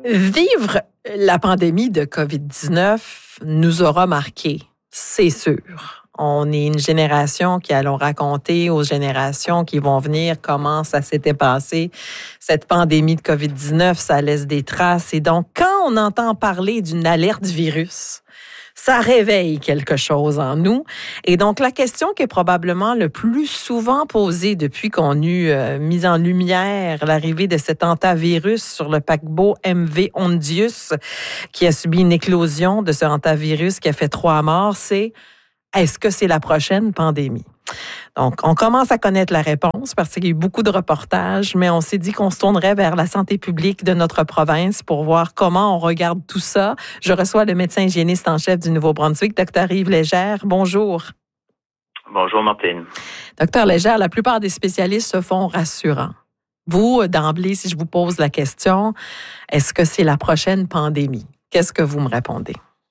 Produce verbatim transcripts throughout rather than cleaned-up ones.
Vivre la pandémie de covid dix-neuf nous aura marqués, c'est sûr. On est une génération qui allons raconter aux générations qui vont venir comment ça s'était passé. Cette pandémie de covid dix-neuf, ça laisse des traces. Et donc, quand on entend parler d'une alerte virus, ça réveille quelque chose en nous. Et donc, la question qui est probablement le plus souvent posée depuis qu'on eut euh, mis en lumière l'arrivée de cet hantavirus sur le paquebot M V Hondius, qui a subi une éclosion de ce hantavirus qui a fait trois morts, c'est est-ce que c'est la prochaine pandémie? Donc, on commence à connaître la réponse parce qu'il y a eu beaucoup de reportages, mais on s'est dit qu'on se tournerait vers la santé publique de notre province pour voir comment on regarde tout ça. Je reçois le médecin hygiéniste en chef du Nouveau-Brunswick, Dr Yves Légère. Bonjour. Bonjour, Martine. Docteur Légère, la plupart des spécialistes se font rassurants. Vous, d'emblée, si je vous pose la question, est-ce que c'est la prochaine pandémie? Qu'est-ce que vous me répondez?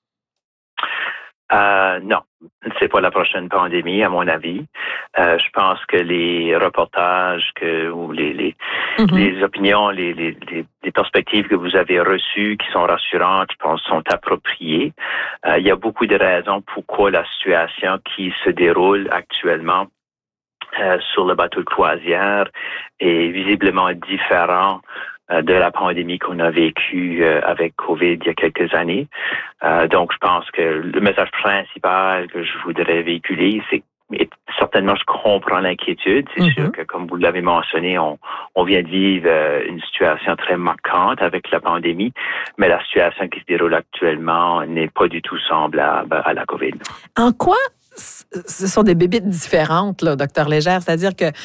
Euh, non, c'est pas la prochaine pandémie, à mon avis. Euh, je pense que les reportages que ou les les, mm-hmm. les opinions, les, les, les, les perspectives que vous avez reçues, qui sont rassurantes, je pense, sont appropriées. Euh, il y a beaucoup de raisons pourquoi la situation qui se déroule actuellement euh, sur le bateau de croisière est visiblement différente de la pandémie qu'on a vécue avec COVID il y a quelques années. Euh, donc, je pense que le message principal que je voudrais véhiculer, c'est et certainement, je comprends l'inquiétude. C'est mm-hmm. sûr que, comme vous l'avez mentionné, on, on vient de vivre une situation très marquante avec la pandémie, mais la situation qui se déroule actuellement n'est pas du tout semblable à la COVID. En quoi ce sont des bébites différentes, là, docteur Légère? C'est-à-dire que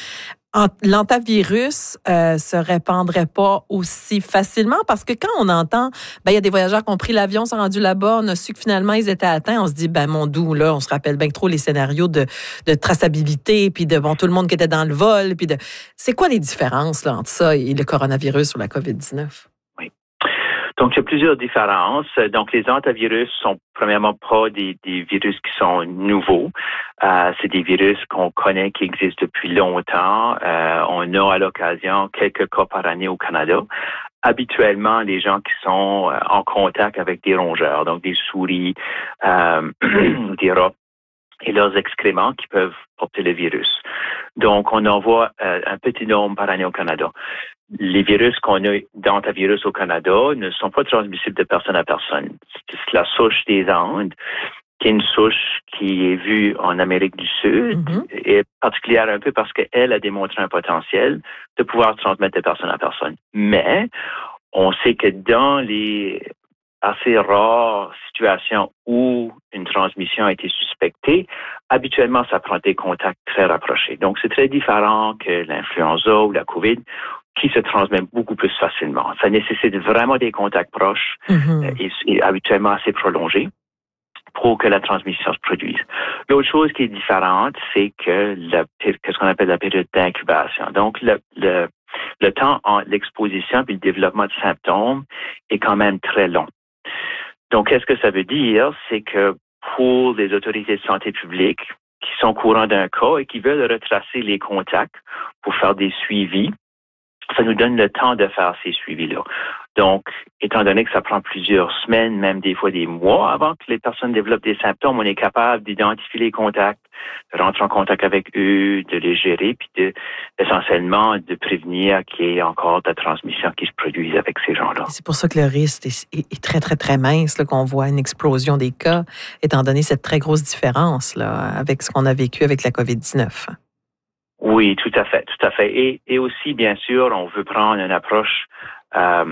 l'hantavirus euh, se répandrait pas aussi facilement parce que quand on entend, ben il y a des voyageurs qui ont pris l'avion, sont rendus là-bas, on a su que finalement ils étaient atteints, on se dit ben mon doux là, on se rappelle bien trop les scénarios de, de traçabilité puis de bon tout le monde qui était dans le vol puis de c'est quoi les différences là entre ça et le coronavirus ou la covid dix-neuf? Oui. Donc, il y a plusieurs différences. Donc, les hantavirus sont premièrement pas des, des virus qui sont nouveaux. Euh, c'est des virus qu'on connaît, qui existent depuis longtemps. Euh, on a à l'occasion quelques cas par année au Canada. Habituellement, les gens qui sont en contact avec des rongeurs, donc des souris, euh, des rats, et leurs excréments qui peuvent porter le virus. Donc, on en voit euh, un petit nombre par année au Canada. Les virus qu'on a d'hantavirus au Canada ne sont pas transmissibles de personne à personne. C'est la souche des Andes, qui est une souche qui est vue en Amérique du Sud, mm-hmm. et particulière un peu parce qu'elle a démontré un potentiel de pouvoir transmettre de personne à personne. Mais on sait que dans les assez rares situations où une transmission a été suspectée, habituellement, ça prend des contacts très rapprochés. Donc, c'est très différent que l'influenza ou la COVID, qui se transmet beaucoup plus facilement. Ça nécessite vraiment des contacts proches mm-hmm. et, et habituellement assez prolongés pour que la transmission se produise. L'autre chose qui est différente, c'est que la, qu'est-ce qu'on appelle la période d'incubation. Donc, le, le, le temps entre l'exposition et le développement de symptômes est quand même très long. Donc, qu'est-ce que ça veut dire? C'est que pour les autorités de santé publique qui sont au courant d'un cas et qui veulent retracer les contacts pour faire des suivis, ça nous donne le temps de faire ces suivis-là. Donc, étant donné que ça prend plusieurs semaines, même des fois des mois avant que les personnes développent des symptômes, on est capable d'identifier les contacts, de rentrer en contact avec eux, de les gérer, puis de, essentiellement de prévenir qu'il y ait encore de la transmission qui se produise avec ces gens-là. C'est pour ça que le risque est, est, est très, très, très mince, là, qu'on voit une explosion des cas, étant donné cette très grosse différence là, avec ce qu'on a vécu avec la covid dix-neuf. Oui, tout à fait, tout à fait. Et, et aussi, bien sûr, on veut prendre une approche euh,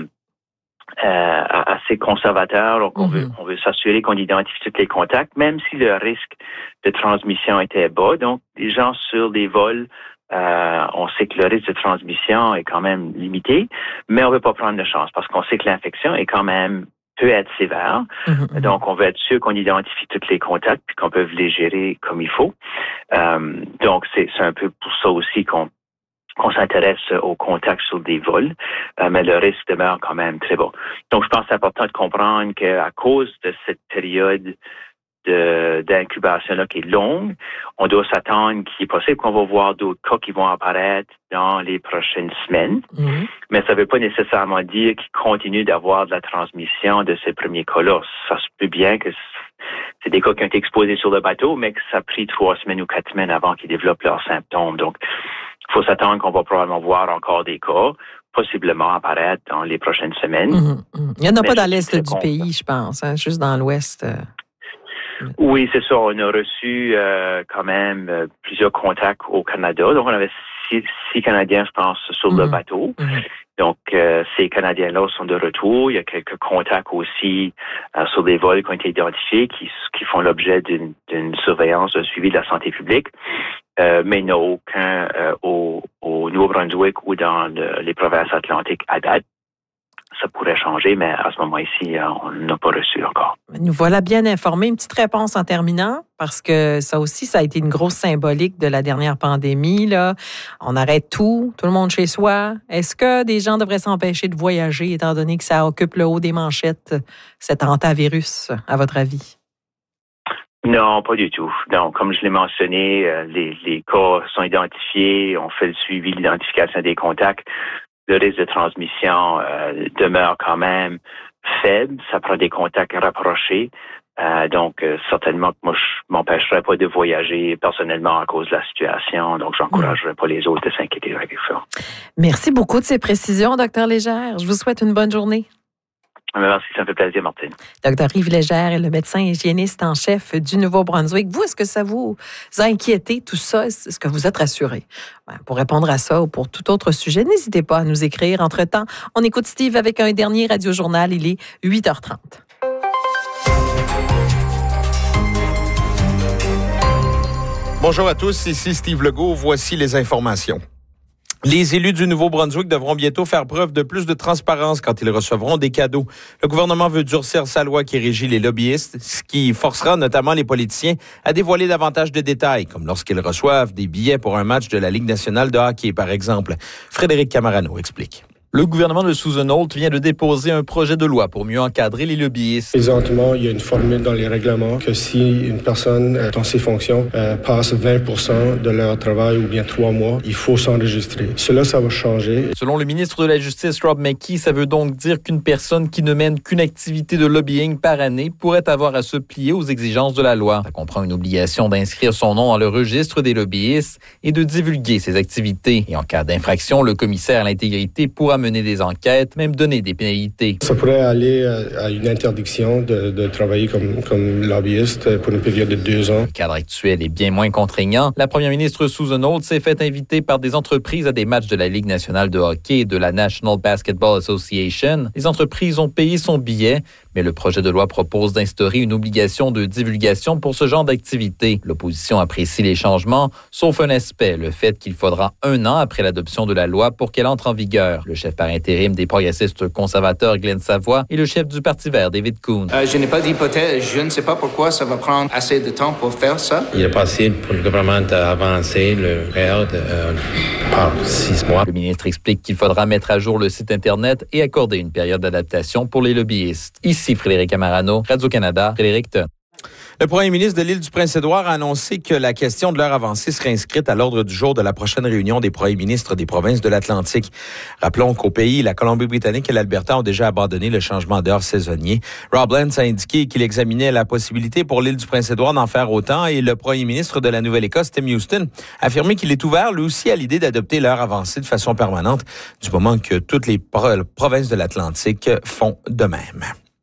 euh, assez conservateur. Donc, on, mm-hmm. veut, on veut s'assurer qu'on identifie tous les contacts, même si le risque de transmission était bas. Donc, les gens sur des vols, euh, on sait que le risque de transmission est quand même limité, mais on ne veut pas prendre de chance parce qu'on sait que l'infection est quand même peut être sévère. Mm-hmm. Donc, on veut être sûr qu'on identifie tous les contacts puis qu'on peut les gérer comme il faut. Euh, donc, c'est, c'est un peu pour ça aussi qu'on, qu'on s'intéresse aux contacts sur des vols, euh, mais le risque demeure quand même très bas. Donc, je pense que c'est important de comprendre qu'à cause de cette période de, d'incubation là, qui est longue. On doit s'attendre qu'il est possible qu'on va voir d'autres cas qui vont apparaître dans les prochaines semaines. Mm-hmm. Mais ça ne veut pas nécessairement dire qu'il continue d'avoir de la transmission de ces premiers cas-là. Ça se peut bien que c'est des cas qui ont été exposés sur le bateau, mais que ça a pris trois semaines ou quatre semaines avant qu'ils développent leurs symptômes. Donc, il faut s'attendre qu'on va probablement voir encore des cas, possiblement apparaître dans les prochaines semaines. Mm-hmm. Il n'y en a mais pas dans l'est du pays, je pense, hein, juste dans l'ouest. Oui, c'est ça. On a reçu euh, quand même euh, plusieurs contacts au Canada. Donc, on avait six, six Canadiens, je pense, sur mm-hmm. le bateau. Mm-hmm. Donc, euh, ces Canadiens-là sont de retour. Il y a quelques contacts aussi euh, sur des vols qui ont été identifiés, qui, qui font l'objet d'une, d'une surveillance, d'un suivi de la santé publique. Euh, mais il n'y en a aucun euh, au, au Nouveau-Brunswick ou dans le, les provinces atlantiques à date. Ça pourrait changer, mais à ce moment-ci, on n'a pas reçu encore. Nous voilà bien informés. Une petite réponse en terminant, parce que ça aussi, ça a été une grosse symbolique de la dernière pandémie. Là. On arrête tout, tout le monde chez soi. Est-ce que des gens devraient s'empêcher de voyager, étant donné que ça occupe le haut des manchettes, cet hantavirus, à votre avis? Non, pas du tout. Donc, comme je l'ai mentionné, les, les cas sont identifiés, on fait le suivi, l'identification des contacts. Le risque de transmission euh, demeure quand même faible. Ça prend des contacts rapprochés. Euh, donc, euh, certainement que moi, je m'empêcherais pas de voyager personnellement à cause de la situation. Donc, j'encouragerais pas les autres de s'inquiéter avec ça. Merci beaucoup de ces précisions, docteur Légère. Je vous souhaite une bonne journée. Merci, ça me fait plaisir, Martine. docteur Yves Légère est le médecin hygiéniste en chef du Nouveau-Brunswick. Vous, est-ce que ça vous a inquiété, tout ça? Est-ce que vous êtes rassuré? Ben, pour répondre à ça ou pour tout autre sujet, n'hésitez pas à nous écrire. Entre-temps, on écoute Steve avec un dernier radiojournal. Il est huit heures trente. Bonjour à tous, ici Steve Legault. Voici les informations. Les élus du Nouveau-Brunswick devront bientôt faire preuve de plus de transparence quand ils recevront des cadeaux. Le gouvernement veut durcir sa loi qui régit les lobbyistes, ce qui forcera notamment les politiciens à dévoiler davantage de détails, comme lorsqu'ils reçoivent des billets pour un match de la Ligue nationale de hockey, par exemple. Frédéric Camarano explique. Le gouvernement de Susan Holt vient de déposer un projet de loi pour mieux encadrer les lobbyistes. Présentement, il y a une formule dans les règlements que si une personne dans ses fonctions euh, passe vingt pour cent de leur travail ou bien trois mois, il faut s'enregistrer. Cela, ça va changer. Selon le ministre de la Justice, Rob McKee, ça veut donc dire qu'une personne qui ne mène qu'une activité de lobbying par année pourrait avoir à se plier aux exigences de la loi. Ça comprend une obligation d'inscrire son nom dans le registre des lobbyistes et de divulguer ses activités. Et en cas d'infraction, le commissaire à l'intégrité pourra mener des enquêtes, même donner des pénalités. Ça pourrait aller à une interdiction de, de travailler comme, comme lobbyiste pour une période de deux ans. Le cadre actuel est bien moins contraignant. La première ministre Susan Holt s'est fait inviter par des entreprises à des matchs de la Ligue nationale de hockey et de la National Basketball Association. Les entreprises ont payé son billet, mais le projet de loi propose d'instaurer une obligation de divulgation pour ce genre d'activité. L'opposition apprécie les changements, sauf un aspect, le fait qu'il faudra un an après l'adoption de la loi pour qu'elle entre en vigueur. Le chef par intérim des progressistes conservateurs, Glenn Savoie, et le chef du Parti vert, David Coon. Euh, je n'ai pas d'hypothèse. Je ne sais pas pourquoi ça va prendre assez de temps pour faire ça. Il est possible pour le gouvernement d'avancer le période euh, par six mois. Le ministre explique qu'il faudra mettre à jour le site Internet et accorder une période d'adaptation pour les lobbyistes. Ici Frédéric Camarano, Radio-Canada, Frédéric. Le premier ministre de l'île du Prince-Édouard a annoncé que la question de l'heure avancée serait inscrite à l'ordre du jour de la prochaine réunion des premiers ministres des provinces de l'Atlantique. Rappelons qu'au pays, la Colombie-Britannique et l'Alberta ont déjà abandonné le changement d'heure saisonnier. Rob Lance a indiqué qu'il examinait la possibilité pour l'île du Prince-Édouard d'en faire autant et le premier ministre de la Nouvelle-Écosse, Tim Houston, a affirmé qu'il est ouvert lui aussi à l'idée d'adopter l'heure avancée de façon permanente du moment que toutes les pro- provinces de l'Atlantique font de même.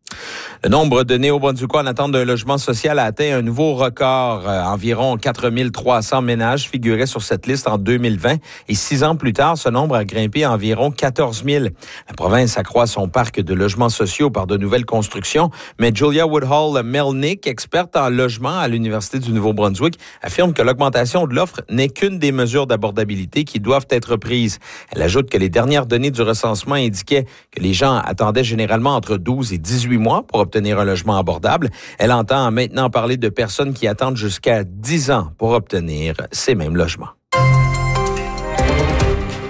Le nombre de Néo-Brunswickois en attente d'un logement social a atteint un nouveau record. Euh, environ quatre mille trois cents ménages figuraient sur cette liste en deux mille vingt et six ans plus tard, ce nombre a grimpé à environ quatorze mille. La province accroît son parc de logements sociaux par de nouvelles constructions, mais Julia Woodhull-Melnick, experte en logement à l'Université du Nouveau-Brunswick, affirme que l'augmentation de l'offre n'est qu'une des mesures d'abordabilité qui doivent être prises. Elle ajoute que les dernières données du recensement indiquaient que les gens attendaient généralement entre douze et dix-huit mois pour obtenir un logement abordable. Elle entend maintenant parler de personnes qui attendent jusqu'à dix ans pour obtenir ces mêmes logements.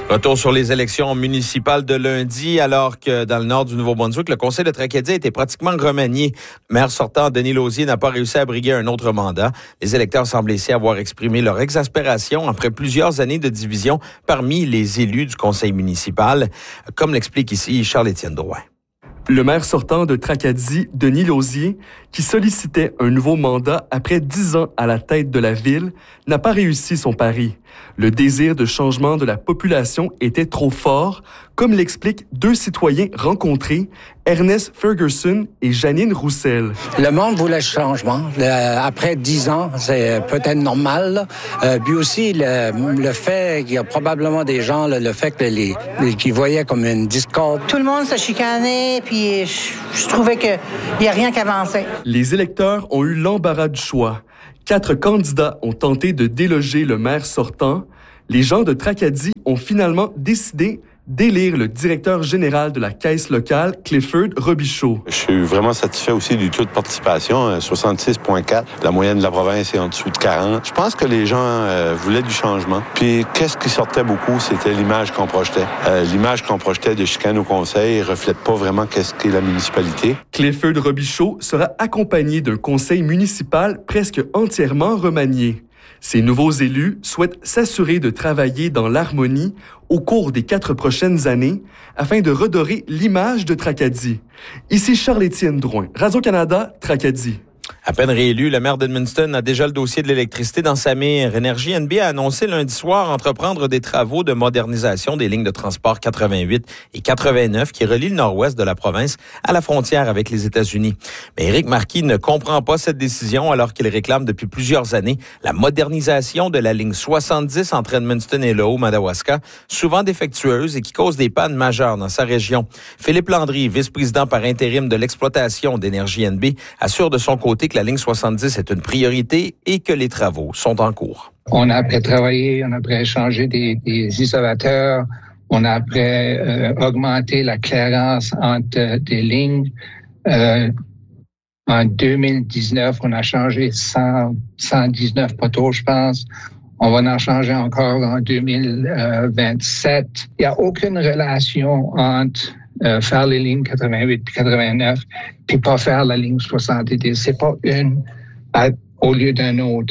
Retour sur les élections municipales de lundi, alors que dans le nord du Nouveau-Brunswick, le conseil de Tracadie a été pratiquement remanié. Le maire sortant, Denis Lausier, n'a pas réussi à briguer un autre mandat. Les électeurs semblent ici avoir exprimé leur exaspération après plusieurs années de division parmi les élus du conseil municipal, comme l'explique ici Charles-Étienne Drouin. Le maire sortant de Tracadie, Denis Lausier, qui sollicitait un nouveau mandat après dix ans à la tête de la ville, n'a pas réussi son pari. Le désir de changement de la population était trop fort, comme l'expliquent deux citoyens rencontrés, Ernest Ferguson et Janine Roussel. Le monde voulait le changement. Le, après dix ans, c'est peut-être normal. Euh, puis aussi, le, le fait qu'il y a probablement des gens, le, le fait que les, les qui voyaient comme une discorde. Tout le monde se chicanait, puis je, je trouvais qu'il n'y a rien qui avançait. Les électeurs ont eu l'embarras du choix. Quatre candidats ont tenté de déloger le maire sortant. Les gens de Tracadie ont finalement décidé d'élire le directeur général de la caisse locale, Clifford Robichaud. Je suis vraiment satisfait aussi du taux de participation, soixante-six virgule quatre. La moyenne de la province est en dessous de quarante. Je pense que les gens euh, voulaient du changement. Puis qu'est-ce qui sortait beaucoup, c'était l'image qu'on projetait. Euh, l'image qu'on projetait de chicane au conseil ne reflète pas vraiment qu'est-ce qu'est la municipalité. Clifford Robichaud sera accompagné d'un conseil municipal presque entièrement remanié. Ces nouveaux élus souhaitent s'assurer de travailler dans l'harmonie au cours des quatre prochaines années afin de redorer l'image de Tracadie. Ici Charles-Étienne Drouin, Radio-Canada, Tracadie. À peine réélu, le maire d'Edmundston a déjà le dossier de l'électricité dans sa mire. Énergie N B a annoncé lundi soir entreprendre des travaux de modernisation des lignes de transport quatre-vingt-huit et quatre-vingt-neuf qui relient le nord-ouest de la province à la frontière avec les États-Unis. Mais Éric Marquis ne comprend pas cette décision alors qu'il réclame depuis plusieurs années la modernisation de la ligne soixante-dix entre Edmundston et le Haut-Madawaska, souvent défectueuse et qui cause des pannes majeures dans sa région. Philippe Landry, vice-président par intérim de l'exploitation d'Énergie N B, assure de son côté que la ligne soixante-dix est une priorité et que les travaux sont en cours. On a après travaillé, on a après changé des, des isolateurs, on a après euh, augmenté la clairance entre euh, des lignes. Euh, en deux mille dix-neuf, on a changé cent, cent dix-neuf poteaux, je pense. On va en changer encore en deux mille vingt-sept. Il n'y a aucune relation entre Euh, faire les lignes quatre-vingt-huit et quatre-vingt-neuf, puis pas faire la ligne soixante-dix. C'est pas une à, au lieu d'un autre.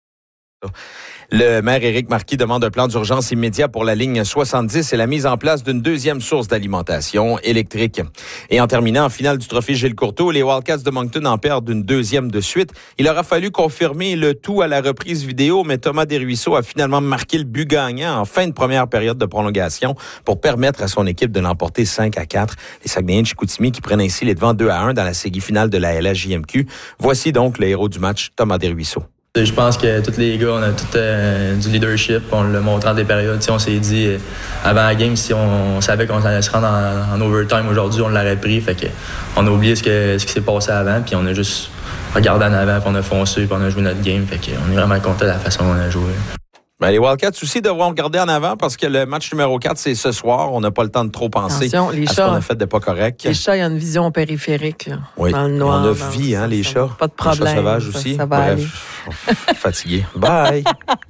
Le maire Éric Marquis demande un plan d'urgence immédiat pour la ligne soixante-dix et la mise en place d'une deuxième source d'alimentation électrique. Et en terminant, en finale du trophée Gilles Courteau, les Wildcats de Moncton en perdent une deuxième de suite. Il aura fallu confirmer le tout à la reprise vidéo, mais Thomas Desruisseaux a finalement marqué le but gagnant en fin de première période de prolongation pour permettre à son équipe de l'emporter cinq à quatre. Les Saguenayens de Chicoutimi qui prennent ainsi les devants deux à un dans la série finale de la L H J M Q. Voici donc le héros du match, Thomas Desruisseaux. Je pense que tous les gars, on a tout euh, du leadership. On l'a montré en des périodes. T'sais, on s'est dit, euh, avant la game, si on, on savait qu'on allait se rendre en, en overtime aujourd'hui, on l'aurait pris. Fait que on a oublié ce, que, ce qui s'est passé avant. Puis on a juste regardé en avant, puis on a foncé, puis on a joué notre game. Fait que on est vraiment content de la façon dont on a joué. Ben, les Wildcats aussi devront regarder en avant parce que le match numéro quatre, c'est ce soir. On n'a pas le temps de trop penser Attention, les à ce chats, qu'on a fait de pas correct. Les chats, il y a une vision périphérique là, oui. dans le noir. On a vie, hein, les chats. Pas de problème. Les chats sauvages ça, aussi. Ça va Bref, fatigué. Bye.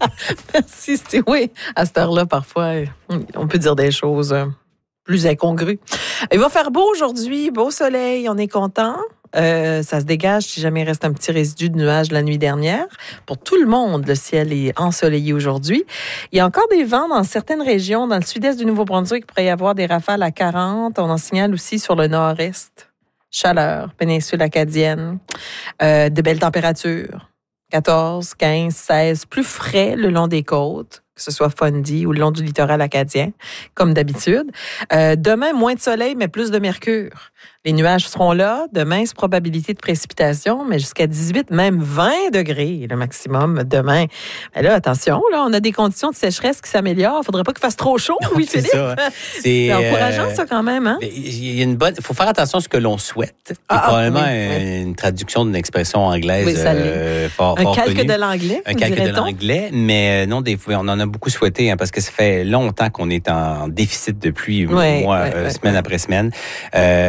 Merci, c'était oui. À cette heure-là, parfois, on peut dire des choses plus incongrues. Il va faire beau aujourd'hui, beau soleil, on est content. Euh, ça se dégage si jamais il reste un petit résidu de nuages la nuit dernière. Pour tout le monde, le ciel est ensoleillé aujourd'hui. Il y a encore des vents dans certaines régions. Dans le sud-est du Nouveau-Brunswick, il pourrait y avoir des rafales à quarante. On en signale aussi sur le nord-est. Chaleur, péninsule acadienne. Euh, de belles températures. quatorze, quinze, seize. Plus frais le long des côtes, que ce soit Fundy ou le long du littoral acadien, comme d'habitude. Euh, demain, moins de soleil, mais plus de mercure. Les nuages seront là. De minces probabilités de précipitation, mais jusqu'à dix-huit, même vingt degrés le maximum demain. Mais là, attention, là, on a des conditions de sécheresse qui s'améliorent. Il ne faudrait pas qu'il fasse trop chaud, oui, Philippe. Ça, hein. C'est, c'est encourageant, euh, ça, quand même. Hein? Il y a une bonne. Il faut faire attention à ce que l'on souhaite. Ah, probablement oui, une, oui. une traduction d'une expression anglaise oui, ça euh, fort, un fort calque connue. de l'anglais, Un calque de l'anglais, mais non, des fois, on en a beaucoup souhaité, hein, parce que ça fait longtemps qu'on est en déficit de pluie, oui, mois, oui, euh, oui, semaine oui. après semaine. Euh,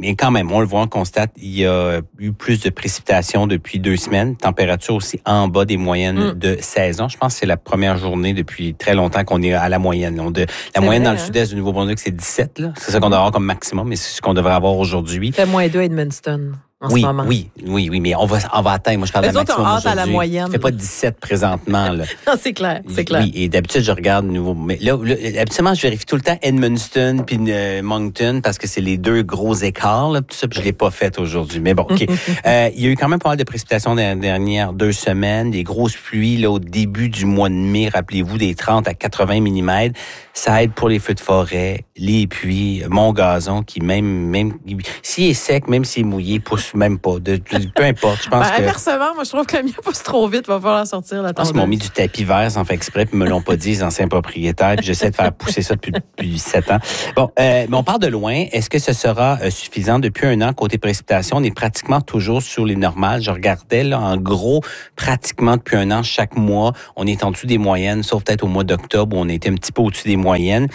mais quand même, on le voit, on constate, il y a eu plus de précipitations depuis deux semaines. Température aussi en bas des moyennes mm. de saison. Je pense que c'est la première journée depuis très longtemps qu'on est à la moyenne. On de, la c'est moyenne vrai, dans le hein? sud-est du Nouveau-Brunswick, c'est dix-sept. Là. C'est ça qu'on doit avoir comme maximum, mais c'est ce qu'on devrait avoir aujourd'hui. C'est moins deux à Edmundston. En oui, ce moment. oui, oui, oui, mais on va, on va atteindre. Moi, je parle de la maximum aujourd'hui. à la moyenne. Il fait pas dix-sept présentement, là. Non, c'est clair, c'est clair. Oui, et d'habitude, je regarde nouveau. Mais là, là, habituellement, je vérifie tout le temps Edmundston puis euh, Moncton parce que c'est les deux gros écarts, là, tout ça, puis je l'ai pas fait aujourd'hui. Mais bon, OK. euh, il y a eu quand même pas mal de précipitations dans les dernières deux semaines. Des grosses pluies, là, au début du mois de mai, rappelez-vous, des trente à quatre-vingts millimètres. Ça aide pour les feux de forêt, les puits, mon gazon qui même, même, s'il est sec, même s'il est mouillé, pousse même pas. De, de, peu importe, je pense ben, que... Inversement, moi, je trouve que le mien pousse trop vite, va falloir sortir la tendance. Je pense qu'ils m'ont mis du tapis vert sans faire exprès, puis me l'ont pas dit, les anciens propriétaires, puis j'essaie de faire pousser ça depuis, depuis sept ans. Bon, euh, mais on part de loin. Est-ce que ce sera euh, suffisant? Depuis un an, côté précipitation, on est pratiquement toujours sur les normales. Je regardais, là, en gros, pratiquement depuis un an, chaque mois, on est en dessous des moyennes, sauf peut-être au mois d'octobre où on était un petit peu au-dessus des moyennes.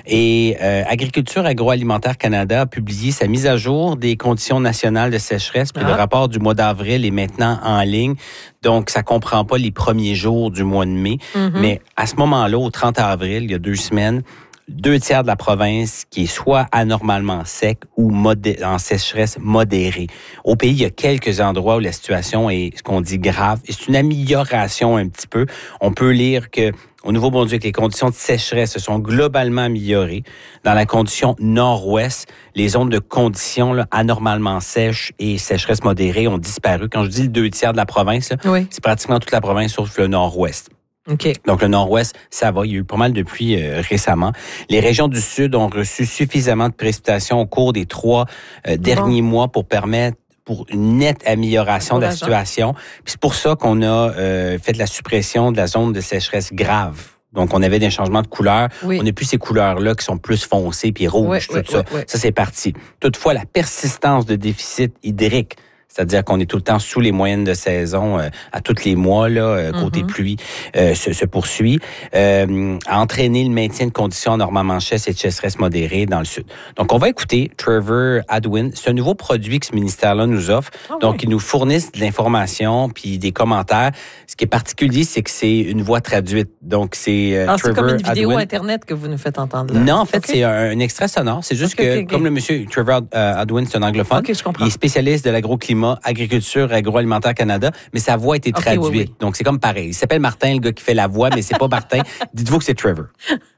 Et euh, Agriculture Agroalimentaire Canada a publié sa mise à jour des conditions nationales de sécheresse, puis ah. le rapport du mois d'avril est maintenant en ligne. Donc, ça comprend pas les premiers jours du mois de mai. Mm-hmm. Mais à ce moment-là, au trente avril, il y a deux semaines, deux tiers de la province qui est soit anormalement sec ou modé- en sécheresse modérée. Au pays, il y a quelques endroits où la situation est ce qu'on dit grave. Et c'est une amélioration un petit peu. On peut lire que au Nouveau-Brunswick, les conditions de sécheresse se sont globalement améliorées. Dans la condition nord-ouest, les zones de conditions là, anormalement sèches et sécheresse modérée ont disparu. Quand je dis le deux tiers de la province, là, oui. c'est pratiquement toute la province sauf le nord-ouest. Okay. Donc, le nord-ouest, ça va. Il y a eu pas mal de pluie euh, récemment. Les régions du sud ont reçu suffisamment de précipitations au cours des trois euh, derniers bon. mois pour permettre pour une nette amélioration pour de la situation. Puis c'est pour ça qu'on a euh, fait la suppression de la zone de sécheresse grave. Donc, on avait des changements de couleur. Oui. On n'a plus ces couleurs-là qui sont plus foncées puis rouges, oui, tout oui, ça. Oui, oui. Ça, c'est parti. Toutefois, la persistance de déficit hydrique, c'est-à-dire qu'on est tout le temps sous les moyennes de saison euh, à tous les mois, là, euh, côté mm-hmm. pluie, euh, se, se poursuit, euh, a entraîné le maintien de conditions anormalement sèches et de sécheresse modérée dans le sud. Donc, on va écouter Trevor Hadwin. C'est un nouveau produit que ce ministère-là nous offre. Oh, Donc, oui. ils nous fournissent de l'information puis des commentaires. Ce qui est particulier, c'est que c'est une voix traduite. Donc, c'est euh, ah, Trevor c'est comme une vidéo Hadwin. Internet que vous nous faites entendre là. Non, en fait, okay. c'est un, un extrait sonore. C'est juste okay, que, okay, okay. comme le monsieur Trevor euh, Hadwin, c'est un anglophone, okay, je comprends. il est spécialiste de l'agroclimat, Agriculture Agroalimentaire Canada, mais sa voix a été traduite. Okay, oui, oui. Donc, c'est comme pareil. Il s'appelle Martin, le gars qui fait la voix, mais c'est pas Martin. Dites-vous que c'est Trevor.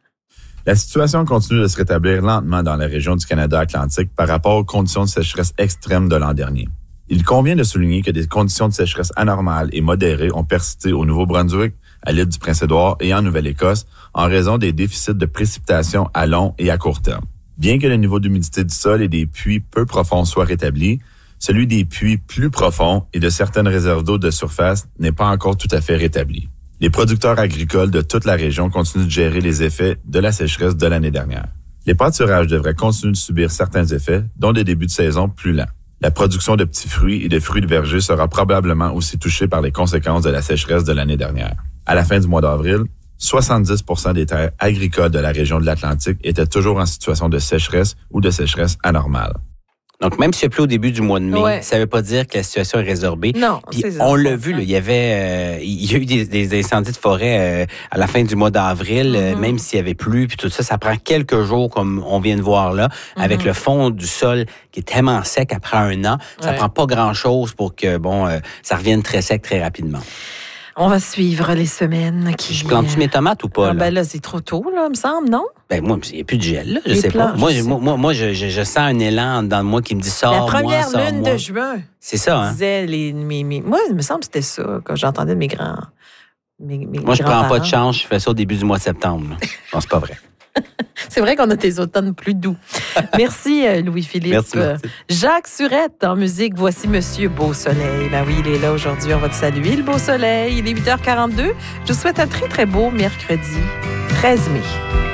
La situation continue de se rétablir lentement dans la région du Canada Atlantique par rapport aux conditions de sécheresse extrêmes de l'an dernier. Il convient de souligner que des conditions de sécheresse anormales et modérées ont persisté au Nouveau-Brunswick, à l'île du Prince-Édouard et en Nouvelle-Écosse en raison des déficits de précipitations à long et à court terme. Bien que le niveau d'humidité du sol et des puits peu profonds soit rétabli, celui des puits plus profonds et de certaines réserves d'eau de surface n'est pas encore tout à fait rétabli. Les producteurs agricoles de toute la région continuent de gérer les effets de la sécheresse de l'année dernière. Les pâturages devraient continuer de subir certains effets, dont des débuts de saison plus lents. La production de petits fruits et de fruits de verger sera probablement aussi touchée par les conséquences de la sécheresse de l'année dernière. À la fin du mois d'avril, soixante-dix pour cent des terres agricoles de la région de l'Atlantique étaient toujours en situation de sécheresse ou de sécheresse anormale. Donc, même s'il y a plus au début du mois de mai, ouais. ça ne veut pas dire que la situation est résorbée. Non, Puis c'est on ça. l'a vu, là, il y avait, euh, il y a eu des, des incendies de forêt euh, à la fin du mois d'avril, mm-hmm. euh, même s'il y avait plu, puis tout ça, ça prend quelques jours, comme on vient de voir là, mm-hmm. avec le fond du sol qui est tellement sec après un an, ça ouais. prend pas grand-chose pour que, bon, euh, ça revienne très sec très rapidement. On va suivre les semaines qui... Je plante-tu mes tomates ou pas? Ah, là? Ben là, c'est trop tôt, là, il me semble, non? Ben moi, il n'y a plus de gel, là, je les sais plans, pas. Moi, je je, sais. moi, moi je, je, je sens un élan dans moi qui me dit « sors-moi, La première sors-moi. lune de juin. C'est ça, hein? Disait les, mes, mes, moi, il me semble que c'était ça, quand j'entendais mes grands... Mes, mes moi, je prends pas de chance, je fais ça au début du mois de septembre. Non, c'est pas vrai. C'est vrai qu'on a des automnes plus doux. Merci, Louis-Philippe. Merci, merci. Jacques Surette, en musique, voici Monsieur Beau Soleil. Ben oui, il est là aujourd'hui, on va te saluer, le Beau Soleil. Il est huit heures quarante-deux. Je vous souhaite un très, très beau mercredi treize mai.